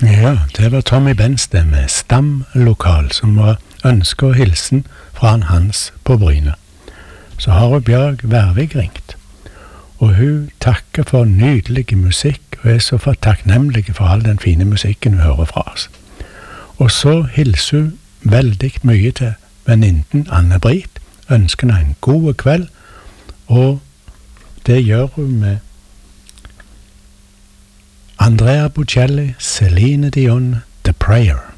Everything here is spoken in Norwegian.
Ja, det var Tommy Benstedt med Stamlokal, som var ønske og hilsen fra Hans på Bryne. Så har Bjørg Værvik ringt, og hun takker for nydelig musikk, og er så for takknemlig for all den fine musikken hun hører fra oss. Og så hilser hun veldig mye til venninnen Anne-Brit, ønsker henne en god kveld, og det gjør hun med Andrea Bocelli, Celine Dion, The Prayer.